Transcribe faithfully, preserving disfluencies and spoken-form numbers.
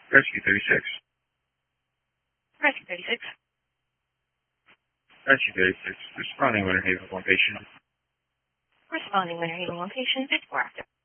Rescue thirty-six. Rescue thirty-six. Rescue thirty-six. Responding Winter Haven one patient. Responding Winter Haven one patient. fifty-four active.